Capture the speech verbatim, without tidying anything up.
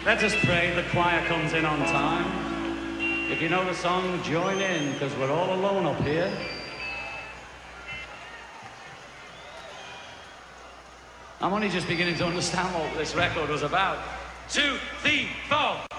Let us pray the choir comes in on time. If you know the song, join in, because we're all alone up here. I'm only just beginning to understand what this record was about. Two, three, four.